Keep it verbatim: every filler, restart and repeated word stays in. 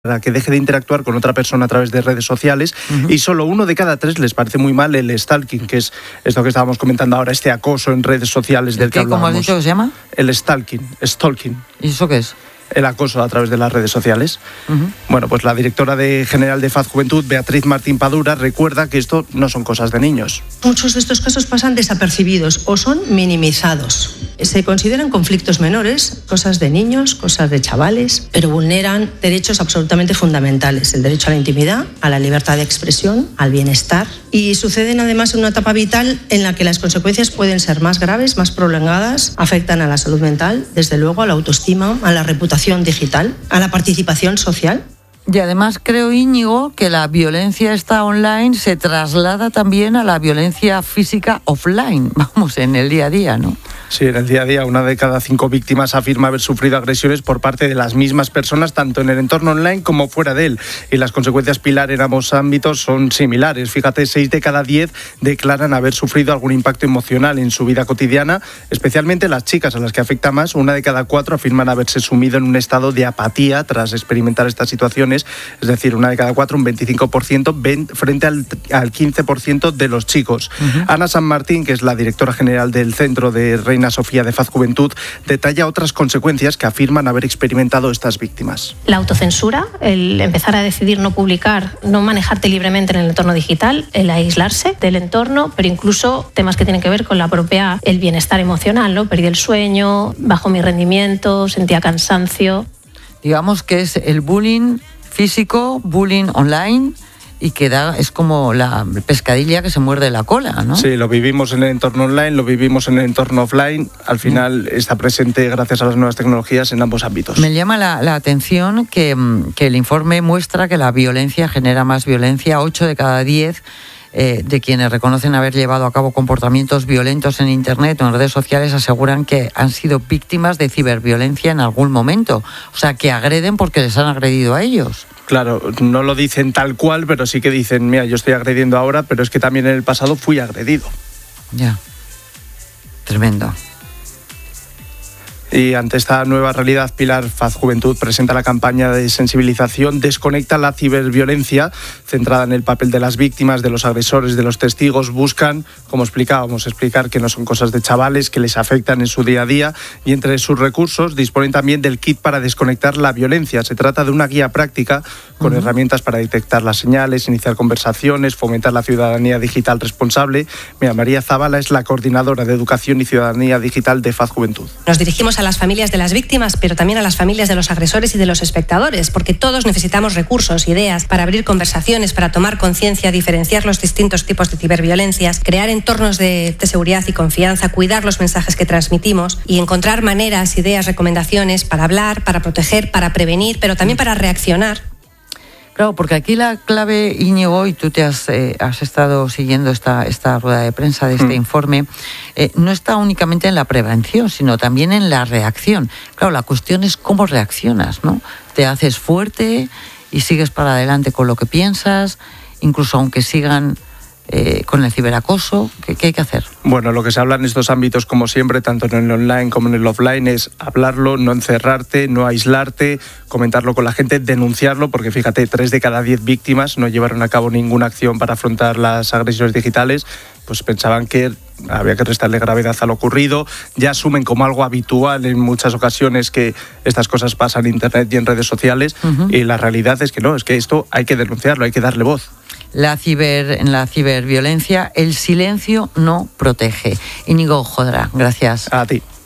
para que deje de interactuar con otra persona a través de redes sociales, uh-huh. y solo uno de cada tres les parece muy mal el stalking, que es esto que estábamos comentando ahora, este acoso en redes sociales del que hablábamos. ¿Cómo has dicho que se llama? El stalking, stalking. ¿Y eso qué es? El acoso a través de las redes sociales. Uh-huh. Bueno, pues la directora de general de F A Z Juventud, Beatriz Martín Padura, recuerda que esto no son cosas de niños. Muchos de estos casos pasan desapercibidos o son minimizados. Se consideran conflictos menores, cosas de niños, cosas de chavales, pero vulneran derechos absolutamente fundamentales: el derecho a la intimidad, a la libertad de expresión, al bienestar. Y suceden además en una etapa vital en la que las consecuencias pueden ser más graves, más prolongadas, afectan a la salud mental, desde luego a la autoestima, a la reputación digital, a la participación social. Y además creo, Íñigo, que la violencia esta online se traslada también a la violencia física offline, vamos, en el día a día, ¿no? Sí, en el día a día una de cada cinco víctimas afirma haber sufrido agresiones por parte de las mismas personas, tanto en el entorno online como fuera de él. Y las consecuencias pilar en ambos ámbitos son similares. Fíjate, seis de cada diez declaran haber sufrido algún impacto emocional en su vida cotidiana, especialmente las chicas, a las que afecta más. Una de cada cuatro afirman haberse sumido en un estado de apatía tras experimentar estas situaciones. Es decir, una de cada cuatro, un veinticinco por ciento, ven frente al, al quince por ciento de los chicos. Uh-huh. Ana San Martín, que es la directora general del Centro de Reina Sofía de F A Z Juventud, detalla otras consecuencias que afirman haber experimentado estas víctimas. La autocensura, el empezar a decidir no publicar, no manejarte libremente en el entorno digital, el aislarse del entorno, pero incluso temas que tienen que ver con la propia, el bienestar emocional, ¿no? Perdí el sueño, bajó mi rendimiento, sentía cansancio. Digamos que es el bullying físico, bullying online, y que da, es como la pescadilla que se muerde la cola, ¿no? Sí, lo vivimos en el entorno online, lo vivimos en el entorno offline. Al final mm. está presente gracias a las nuevas tecnologías en ambos ámbitos. Me llama la, la atención que, que el informe muestra que la violencia genera más violencia. Ocho de cada diez eh, de quienes reconocen haber llevado a cabo comportamientos violentos en Internet o en redes sociales aseguran que han sido víctimas de ciberviolencia en algún momento. O sea, que agreden porque les han agredido a ellos. Claro, no lo dicen tal cual, pero sí que dicen, mira, yo estoy agrediendo ahora, pero es que también en el pasado fui agredido. Ya, tremendo. Y ante esta nueva realidad, Pilar, F A Z Juventud presenta la campaña de sensibilización Desconecta la ciberviolencia, centrada en el papel de las víctimas, de los agresores, de los testigos. Buscan, como explicábamos, explicar que no son cosas de chavales, que les afectan en su día a día, y entre sus recursos disponen también del kit para desconectar la violencia. Se trata de una guía práctica con uh-huh. herramientas para detectar las señales, iniciar conversaciones, fomentar la ciudadanía digital responsable. Mira, María Zavala es la coordinadora de Educación y Ciudadanía Digital de F A Z Juventud. Nos dirigimos a las familias de las víctimas, pero también a las familias de los agresores y de los espectadores, porque todos necesitamos recursos, ideas para abrir conversaciones, para tomar conciencia, diferenciar los distintos tipos de ciberviolencias, crear entornos de, de seguridad y confianza, cuidar los mensajes que transmitimos y encontrar maneras, ideas, recomendaciones para hablar, para proteger, para prevenir, pero también para reaccionar. Claro, porque aquí la clave, Íñigo, y tú te has, eh, has estado siguiendo esta, esta rueda de prensa de este mm. informe, eh, no está únicamente en la prevención, sino también en la reacción. Claro, la cuestión es cómo reaccionas, ¿no? Te haces fuerte y sigues para adelante con lo que piensas, incluso aunque sigan eh, con el ciberacoso. ¿Qué, ¿Qué hay que hacer? Bueno, lo que se habla en estos ámbitos, como siempre, tanto en el online como en el offline, es hablarlo, no encerrarte, no aislarte, comentarlo con la gente, denunciarlo, porque fíjate, tres de cada diez víctimas no llevaron a cabo ninguna acción para afrontar las agresiones digitales, pues pensaban que había que restarle gravedad a lo ocurrido, ya asumen como algo habitual en muchas ocasiones que estas cosas pasan en Internet y en redes sociales, uh-huh. y la realidad es que no, es que esto hay que denunciarlo, hay que darle voz. La ciber, en la ciberviolencia, el silencio no protege. Íñigo Jodra, gracias. A ti.